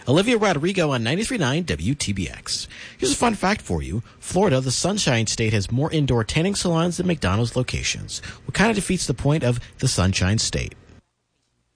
Olivia Rodrigo on 93.9 WTBX. Here's a fun fact for you. Florida, the Sunshine State, has more indoor tanning salons than McDonald's locations. What kind of defeats the point of the Sunshine State?